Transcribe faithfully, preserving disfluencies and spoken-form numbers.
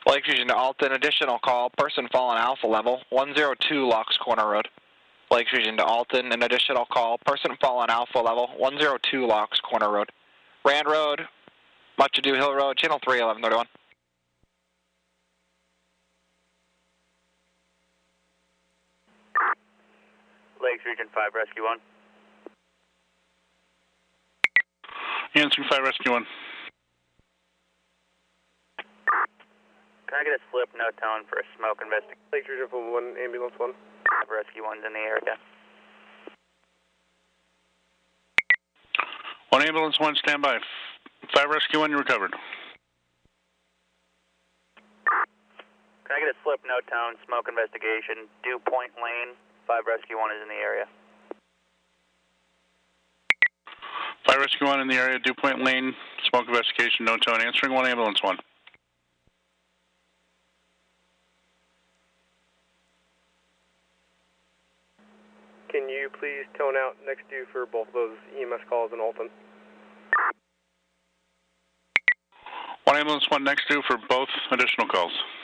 Lake Fusion to Alton, additional call, person fallen alpha level, one zero two Locks Corner Road. Lake Fusion to Alton, an additional call, person fallen alpha level, one zero two Locks Corner Road. Rand Road, Much Ado Hill Road, channel three, eleven thirty-one. Lakes Region five, Rescue one. Answering five, Rescue one. Can I get a slip, no tone for a smoke investigation? Lakes Region one, Ambulance one. Rescue one's in the area. One Ambulance one, stand by. five, Rescue one, you recovered. Can I get a slip, no tone, smoke investigation, Dew Point Lane, five, Rescue one is in the area. five, Rescue one in the area, Dew Point Lane, smoke investigation, no tone, answering one Ambulance one. Can you please tone out next due for both of those E M S calls in Alton? One Ambulance one next due for both additional calls.